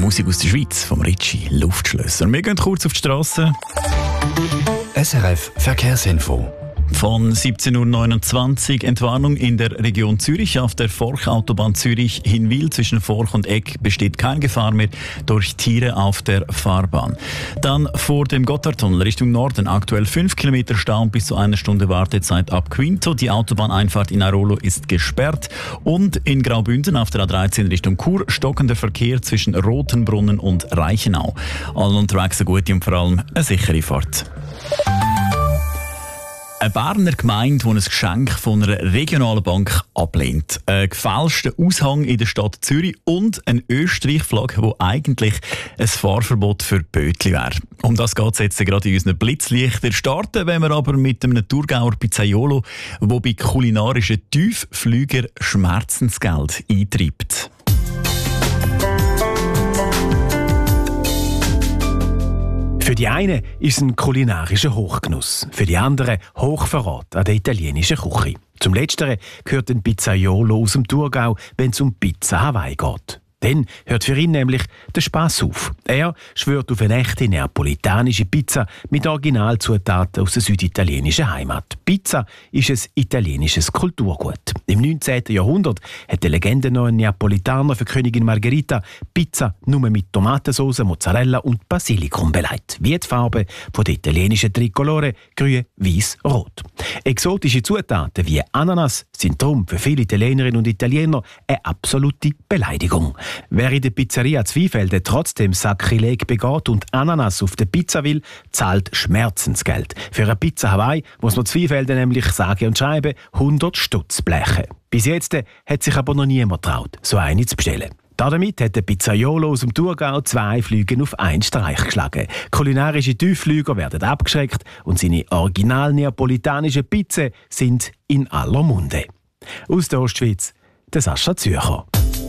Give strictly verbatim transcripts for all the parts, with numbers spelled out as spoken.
Musik aus der Schweiz, vom Ritchie, Luftschlösser. Wir gehen kurz auf die Strasse. S R F Verkehrsinfo. Von siebzehn Uhr neunundzwanzig Entwarnung in der Region Zürich. Auf der Forch-Autobahn Zürich-Hinwil zwischen Forch und Egg besteht keine Gefahr mehr durch Tiere auf der Fahrbahn. Dann vor dem Gotthardtunnel Richtung Norden aktuell fünf Kilometer Stau und bis zu einer Stunde Wartezeit ab Quinto. Die Autobahneinfahrt in Airolo ist gesperrt. Und in Graubünden auf der A dreizehn Richtung Chur stockender Verkehr zwischen Rotenbrunnen und Reichenau. Allen unterwegs eine gute und vor allem eine sichere Fahrt. Eine Berner Gemeinde, die ein Geschenk von einer regionalen Bank ablehnt. Ein gefälschter Aushang in der Stadt Zürich und eine Österreich-Flagge, die eigentlich ein Fahrverbot für Bötli wäre. Um das geht es jetzt gerade in unseren Blitzlichter. Starten wenn wir aber mit einem Thurgauer Pizzaiolo, der bei kulinarischen Tiefflüger Schmerzensgeld eintreibt. Für die einen ist es ein kulinarischer Hochgenuss, für die anderen Hochverrat an der italienischen Küche. Zum Letzteren gehört ein Pizzaiolo aus dem Thurgau, wenn es um Pizza Hawaii geht. Dann hört für ihn nämlich der Spass auf. Er schwört auf eine echte neapolitanische Pizza mit Originalzutaten aus der süditalienischen Heimat. Pizza ist ein italienisches Kulturgut. Im neunzehnten Jahrhundert hat der legendenneue Neapolitaner für Königin Margherita Pizza nur mit Tomatensauce, Mozzarella und Basilikum beleidigt. Wie die Farbe von der italienischen Tricolore, grün, weiß, rot. Exotische Zutaten wie Ananas sind darum für viele Italienerinnen und Italiener eine absolute Beleidigung. Wer in der Pizzeria Zweifelden trotzdem Sakrileg begeht und Ananas auf der Pizza will, zahlt Schmerzensgeld. Für eine Pizza Hawaii muss man Zweifelden nämlich sage und schreiben hundert Stutz blechen. Bis jetzt hat sich aber noch niemand getraut, so eine zu bestellen. Damit hat der Pizzaiolo aus dem Thurgau zwei Flüge auf einen Streich geschlagen. Kulinarische Tiefflüger werden abgeschreckt und seine original neapolitanischen Pizzen sind in aller Munde. Aus der Ostschweiz, der Sascha Zürcher.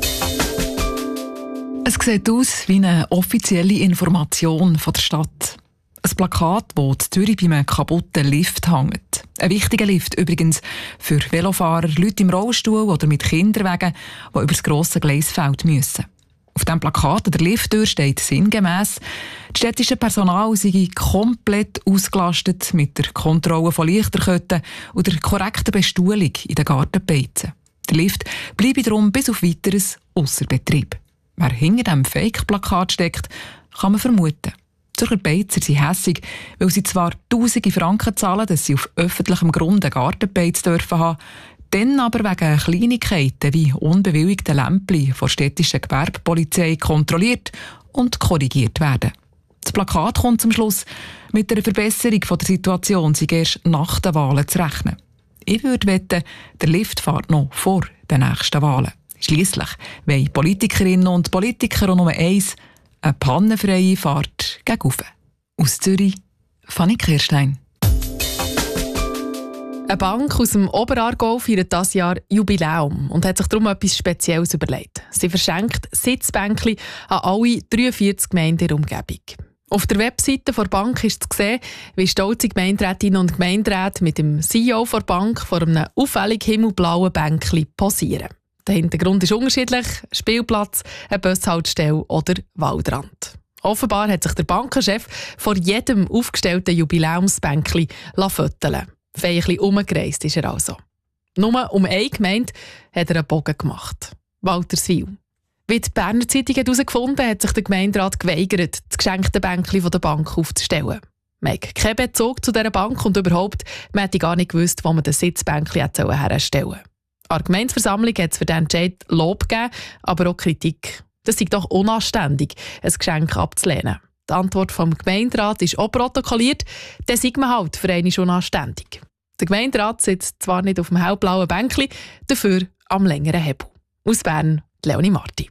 Es sieht aus wie eine offizielle Information von der Stadt. Ein Plakat, das in Zürich bei einem kaputten Lift hängt. Ein wichtiger Lift übrigens für Velofahrer, Leute im Rollstuhl oder mit Kinderwagen, die über das grosse Gleisfeld müssen. Auf diesem Plakat an der Lifttür steht sinngemäss, das städtische Personal sei komplett ausgelastet mit der Kontrolle von Lichterketten und der korrekten Bestuhlung in den Gartenbeizen. Der Lift bleibe darum bis auf Weiteres ausser Betrieb. Wer hinter diesem Fake-Plakat steckt, kann man vermuten. Die Zürcher Beizer sind hässig, weil sie zwar tausende Franken zahlen, dass sie auf öffentlichem Grund einen Gartenbeiz dürfen haben, dann aber wegen Kleinigkeiten wie unbewilligten Lämpchen von der städtischen Gewerbepolizei kontrolliert und korrigiert werden. Das Plakat kommt zum Schluss, mit einer Verbesserung der Situation sei erst nach den Wahlen zu rechnen. Ich würde wetten, der Lift fährt noch vor den nächsten Wahlen. Schliesslich wollen Politikerinnen und Politiker auch nur eins, eine pannenfreie Fahrt gegen Ufe. Aus Zürich, Fanny Kirstein. Eine Bank aus dem Oberaargau feiert dieses Jahr Jubiläum und hat sich darum etwas Spezielles überlegt. Sie verschenkt Sitzbänkchen an alle dreiundvierzig Gemeinden in der Umgebung. Auf der Webseite der Bank ist zu sehen, wie stolze Gemeinderätinnen und Gemeinderäte mit dem C E O der Bank vor einem auffällig himmelblauen Bänkchen posieren. Der Hintergrund ist unterschiedlich: Spielplatz, eine Bushaltestelle oder Waldrand. Offenbar hat sich der Bankenchef vor jedem aufgestellten Jubiläumsbänkchen fotografieren lassen. Feierlich umgereist ist er also. Nur um eine Gemeinde hat er einen Bogen gemacht: Walterswil. Wie die Berner Zeitung herausgefunden hat, hat sich der Gemeinderat geweigert, das geschenkte Bänkchen der Bank aufzustellen. Man hat keinen Bezug zu dieser Bank und überhaupt, man hätte gar nicht gewusst, wo man das Sitzbänkchen herstellen sollte. An der Gemeindeversammlung hat es für den Entscheid Lob gegeben, aber auch Kritik. Das sei doch unanständig, ein Geschenk abzulehnen. Die Antwort vom Gemeinderat ist auch protokolliert, dann sei man halt für einmal unanständig. Der Gemeinderat sitzt zwar nicht auf dem hellblauen Bänkchen, dafür am längeren Hebel. Aus Bern, Leonie Marti.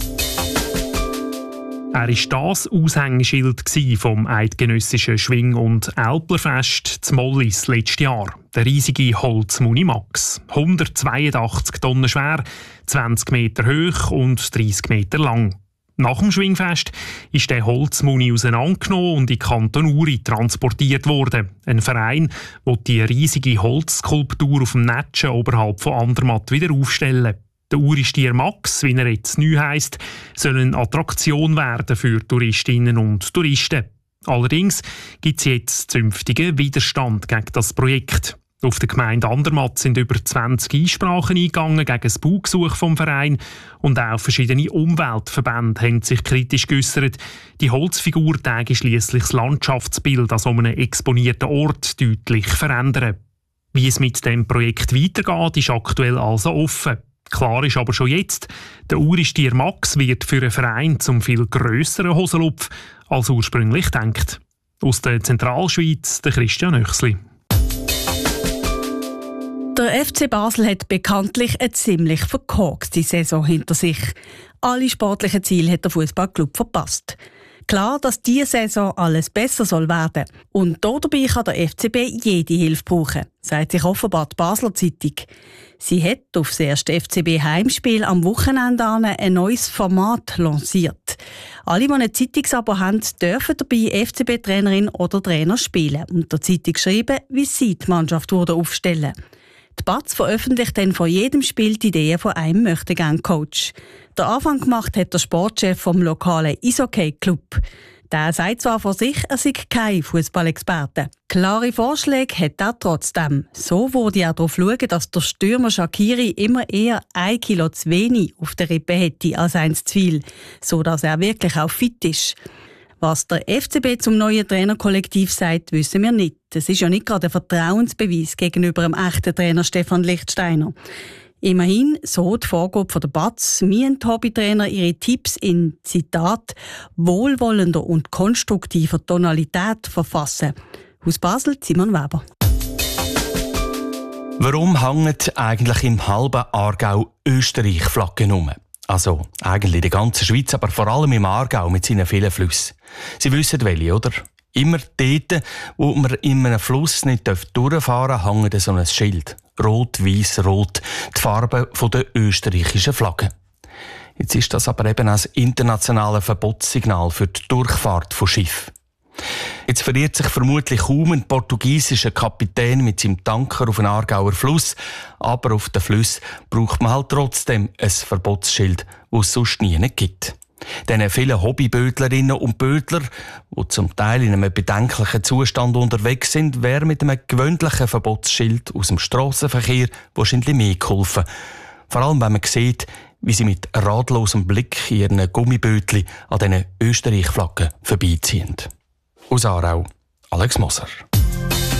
Er war das Aushängeschild vom eidgenössischen Schwing- und Älplerfest zu Mollis letztes Jahr. Der riesige Holzmuni Max. hundertzweiundachtzig Tonnen schwer, zwanzig Meter hoch und dreißig Meter lang. Nach dem Schwingfest ist der Holzmuni auseinandergenommen und in Kanton Uri transportiert worden. Ein Verein will die riesige Holzskulptur auf dem Netschen oberhalb von Andermatt wieder aufstellen. Der Uristier Max, wie er jetzt neu heisst, soll eine Attraktion werden für Touristinnen und Touristen. Allerdings gibt es jetzt zünftigen Widerstand gegen das Projekt. Auf der Gemeinde Andermatt sind über zwanzig Einsprachen eingegangen gegen das Baugesuch vom Verein und auch verschiedene Umweltverbände haben sich kritisch geäussert. Die Holzfigur täge schliesslich das Landschaftsbild an so einem exponierten Ort deutlich verändern. Wie es mit dem Projekt weitergeht, ist aktuell also offen. Klar ist aber schon jetzt, der Uristier Max wird für einen Verein zum viel grösseren Hosenlupf als ursprünglich gedacht. Aus der Zentralschweiz, der Christian Oechsli. Der F C Basel hat bekanntlich eine ziemlich verkorkste Saison hinter sich. Alle sportlichen Ziele hat der Fußballclub verpasst. Klar, dass diese Saison alles besser soll werden. Und dabei kann der F C B jede Hilfe brauchen, sagt sich offenbar die Basler Zeitung. Sie hat auf das erste F C B-Heimspiel am Wochenende ein neues Format lanciert. Alle, die ein Zeitungsabo haben, dürfen dabei F C B-Trainerin oder Trainer spielen und der Zeitung schreiben, wie sie die Mannschaft aufstellen. Die Batz veröffentlicht dann vor jedem Spiel die Ideen von einem Möchtegern-Coach. Der Anfang gemacht hat der Sportchef vom lokalen Eishockey-Club. Der sagt zwar von sich, er sei kein Fußballexperte. Klare Vorschläge hat er trotzdem. So wurde er darauf schauen, dass der Stürmer Shaqiri immer eher ein Kilo zu wenig auf der Rippe hätte als eins zu viel, sodass er wirklich auch fit ist. Was der F C B zum neuen Trainerkollektiv sagt, wissen wir nicht. Das ist ja nicht gerade ein Vertrauensbeweis gegenüber dem echten Trainer Stefan Lichtsteiner. Immerhin, so die Vorgabe der Batz, müssen die Hobbytrainer ihre Tipps in, Zitat, wohlwollender und konstruktiver Tonalität verfassen. Aus Basel, Simon Weber. Warum hängt eigentlich im halben Aargau Österreich-Flaggen rum? Also eigentlich in der ganzen Schweiz, aber vor allem im Aargau mit seinen vielen Flüssen. Sie wissen welche, oder? Immer dort, wo man in einem Fluss nicht durchfahren darf, hängt so ein Schild. Rot, weiss, rot. Die Farbe der österreichischen Flagge. Jetzt ist das aber eben ein internationales Verbotssignal für die Durchfahrt von Schiffen. Jetzt verirrt sich vermutlich kaum ein portugiesischer Kapitän mit seinem Tanker auf einen Aargauer Fluss, aber auf den Fluss braucht man halt trotzdem ein Verbotsschild, das es sonst nie gibt. Diesen vielen Hobbybödlerinnen und Bödler, die zum Teil in einem bedenklichen Zustand unterwegs sind, wäre mit einem gewöhnlichen Verbotsschild aus dem Strassenverkehr wahrscheinlich mehr geholfen. Vor allem, wenn man sieht, wie sie mit ratlosem Blick in ihren Gummibödli an diesen Österreich-Flaggen vorbeiziehen. Aus Aarau, Alex Moser.